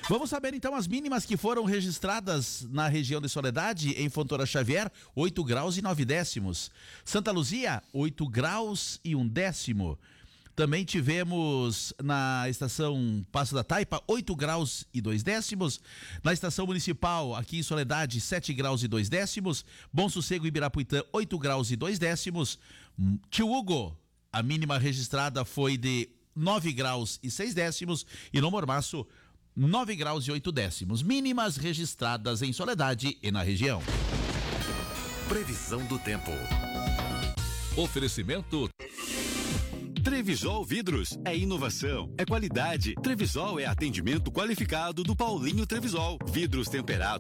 Vamos saber então as mínimas que foram registradas na região de Soledade, em Fontoura Xavier, 8 graus e 9 décimos. Santa Luzia, 8 graus e 1 décimo. Também tivemos na estação Passo da Taipa, 8 graus e 2 décimos. Na estação municipal, aqui em Soledade, 7 graus e 2 décimos. Bom Sossego e Ibirapuitã, 8 graus e 2 décimos. Tio Hugo, a mínima registrada foi de 9 graus e 6 décimos. E no Mormaço, 9 graus e 8 décimos. Mínimas registradas em Soledade e na região. Previsão do tempo. Oferecimento Trevisol Vidros é inovação, é qualidade. Trevisol é atendimento qualificado do Paulinho Trevisol. Vidros temperados